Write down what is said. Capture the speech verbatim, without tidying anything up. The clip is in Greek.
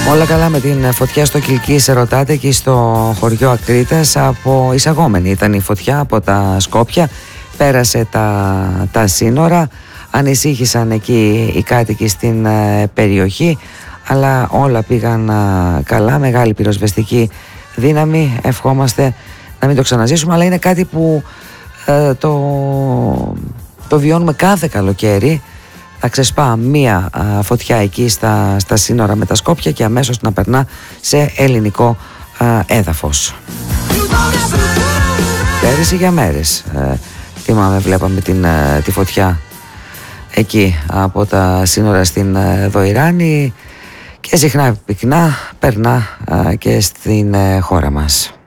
Όλα καλά με την φωτιά στο Κιλκής, ρωτάτε, εκεί στο χωριό Ακρίτας. Από εισαγόμενη ήταν η φωτιά από τα Σκόπια, πέρασε τα, τα σύνορα, ανησύχησαν εκεί οι κάτοικοι στην ε, περιοχή, αλλά όλα πήγαν ε, καλά, μεγάλη πυροσβεστική δύναμη, ευχόμαστε να μην το ξαναζήσουμε, αλλά είναι κάτι που ε, το, το βιώνουμε κάθε καλοκαίρι. Θα ξεσπά μία α, φωτιά εκεί στα, στα σύνορα με τα Σκόπια και αμέσως να περνά σε ελληνικό α, έδαφος. Πέρυσι για μέρες ε, θυμάμαι, βλέπαμε την, ε, τη φωτιά εκεί από τα σύνορα στην ε, Δοϊράνη και συχνά πυκνά περνά ε, και στην ε, χώρα μας.